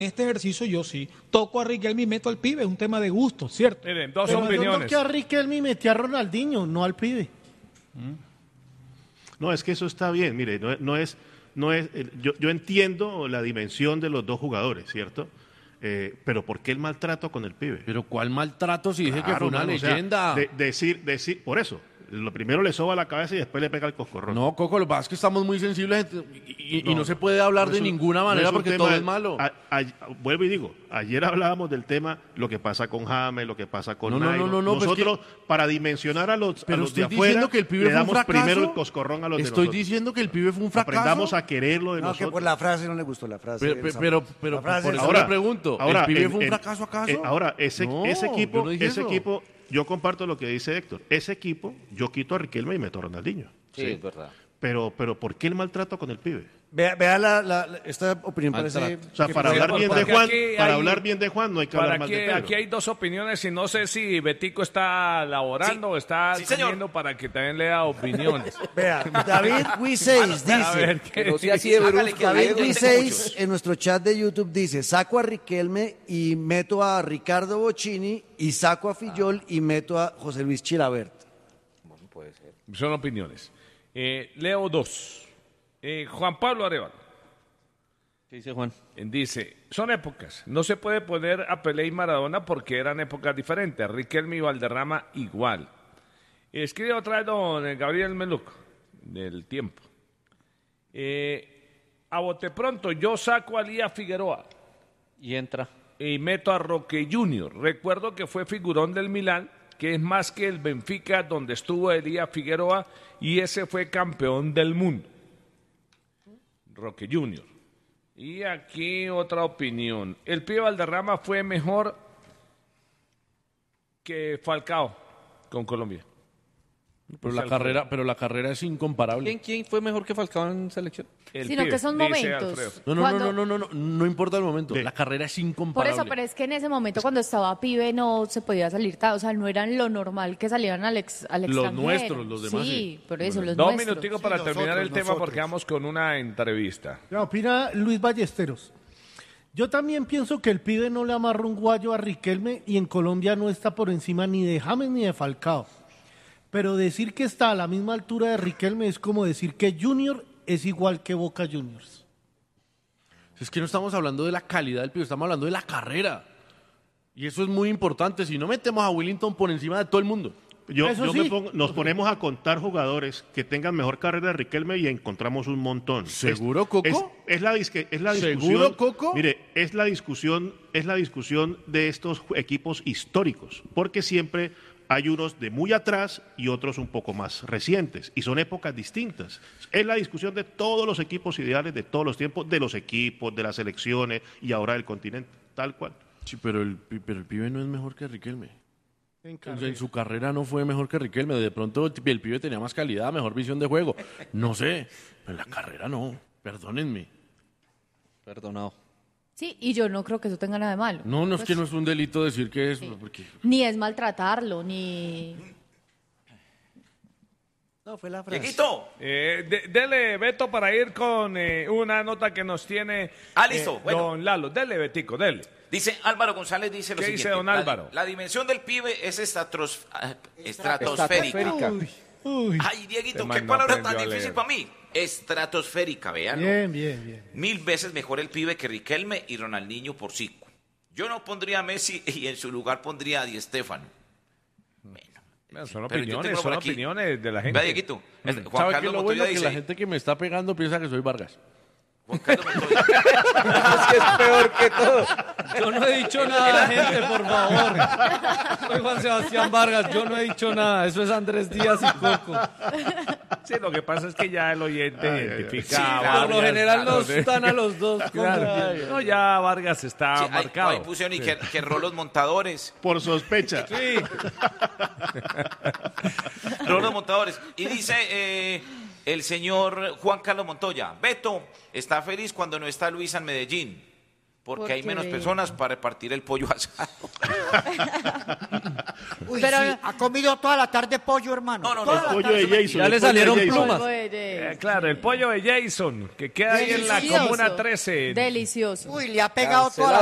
este ejercicio yo sí toco a Riquelme y meto al pibe, es un tema de gusto, ¿cierto? Miren, dos Pero yo opiniones. toqué a Riquelme y metí a Ronaldinho, no al pibe. No, es que eso está bien, mire, yo entiendo la dimensión de los dos jugadores, ¿cierto? Pero ¿por qué el maltrato con el pibe? Pero ¿cuál maltrato si dije que Claro, fue una mano, o sea, leyenda? decir, por eso, lo primero le soba la cabeza y después le pega el coscorrón. No, Coco, lo que pasa es que estamos muy sensibles y no se puede hablar de ninguna manera un porque tema todo es malo. Vuelvo y digo, ayer hablábamos del tema, lo que pasa con James, lo que pasa con No, Nairo. pues Nosotros, para dimensionar a los Pero de estoy afuera, diciendo que el pibe le fue un damos fracaso. primero el coscorrón a los de Estoy nosotros. diciendo que el pibe fue un fracaso. Aprendamos a quererlo de No, que nosotros. por la frase no le gustó la frase. Pero La frase por es- eso le pregunto, ¿el pibe fue un fracaso acaso? Ahora, ese No, equipo, yo no dije eso. yo comparto lo que dice Héctor. Ese equipo, yo quito a Riquelme y meto a Ronaldinho. Sí, es verdad. Pero ¿por qué el maltrato con el pibe? Vea esta opinión parece... O sea, para hablar bien de porque Juan, aquí para hay- hablar bien de Juan no hay que hablar mal de Pedro. Aquí hay dos opiniones y no sé si Betico está laborando o está Sí, señor. comiendo para que también lea opiniones. Vea, David Wiseis A ver, dice... ¿qué Que no sea así de dice? brusco. David Yo tengo Wiseis muchos. en nuestro chat de YouTube dice, saco a Riquelme y meto a Ricardo Bocchini y saco a Fillol y meto a José Luis Chilabert. Bueno, puede ser. Son opiniones. Leo dos. Juan Pablo Arevalo ¿Qué dice Juan? dice, son épocas. No se puede poner a Pelé y Maradona porque eran épocas diferentes. Riquelme y Valderrama igual. Escribe otra vez don Gabriel Meluc, del Tiempo. A bote pronto, yo saco a Lía Figueroa Y entra. y meto a Roque Junior. Recuerdo que fue figurón del Milán, que es más que el Benfica, donde estuvo Elías Figueroa, y ese fue campeón del mundo. Roque Junior. Y aquí otra opinión. El pibe Valderrama fue mejor que Falcao con Colombia. Pero la carrera es incomparable. ¿Quién fue mejor que Falcao en selección? El Sino pibe, que son dice momentos. Alfredo. No importa el momento. La carrera es Por incomparable. eso, pero es que en ese momento cuando estaba pibe no se podía salir, o sea, no eran lo normal que salieran al extranjero. nuestros, los demás, Sí, sí. por eso, los Dos nuestros. minuticos para terminar el tema porque vamos con una entrevista. Ya, opina Luis Ballesteros. Yo también pienso que el pibe no le amarra un guayo a Riquelme y en Colombia no está por encima ni de James ni de Falcao. Pero decir que está a la misma altura de Riquelme es como decir que Junior es igual que Boca Juniors. Es que no estamos hablando de la calidad del pibe, estamos hablando de la carrera. Y eso es muy importante. Si no metemos a Willington por encima de todo el mundo. Eso sí. Nos ponemos a contar jugadores que tengan mejor carrera de Riquelme y encontramos un montón. ¿Seguro, Coco? Es la discusión. ¿Seguro, Coco? Mire, es la discusión de estos equipos históricos, porque siempre hay unos de muy atrás y otros un poco más recientes, y son épocas distintas. Es la discusión de todos los equipos ideales de todos los tiempos, de los equipos, de las selecciones y ahora del continente, tal cual. Sí, pero el pibe no es mejor que Riquelme. En O sea, en carrera. su carrera no fue mejor que Riquelme. De pronto el pibe tenía más calidad, mejor visión de juego. No sé, pero en la carrera no. Perdónenme. Perdonado. Sí, y yo no creo que eso tenga nada de malo. No, es Pues, que no es un delito decir que es. Sí. Porque Ni es maltratarlo, ni... No, fue la frase. Dieguito. Dele, Beto, para ir con una nota que nos tiene Listo, bueno. don Lalo. Dele, Betico, dele. Dice Álvaro González, dice lo ¿Qué siguiente. dice don Álvaro? La dimensión del pibe es estratosférica. Uy, Ay, Dieguito, Este man qué no palabra tan aprendió a difícil leer. para mí. Estratosférica, vean. bien, bien, bien. 1000 veces mejor el pibe que Riquelme y Ronaldinho por 5. Yo no pondría a Messi y en su lugar pondría a Di Stéfano. Bueno, son Pero yo tengo opiniones, por son aquí. opiniones de la gente. Vea, Dieguito. Juan ¿sabe qué es Carlos lo Montoya bueno? Que dice. la gente que me está pegando piensa que soy Vargas. Juan Carlos Montoya. Es peor que todo. Yo no he dicho nada, gente, por favor. Soy Juan Sebastián Vargas, yo no he dicho nada. Eso es Andrés Díaz y Coco. Sí, lo que pasa es que ya el oyente identifica Sí, a Por Vargas, lo general claro, nos ¿sí? están a los dos. Claro. No, ya Vargas está Sí, marcado. ahí pusieron y que Rolos Montadores. Por sospecha. Sí. Rolos Montadores. Y dice el señor Juan Carlos Montoya, Beto está feliz cuando no está Luisa en Medellín, porque hay Porque menos ve- personas para repartir el pollo asado. Uy, Pero- sí, ha comido toda la tarde pollo, hermano. No, no, Toda no. la El pollo tarde. de Jason. Ya el le pollo salieron de Jason. plumas. Polvo de- Claro, el pollo de Jason, que queda ahí en la Delicioso. Comuna 13. Delicioso. Uy, le ha pegado toda la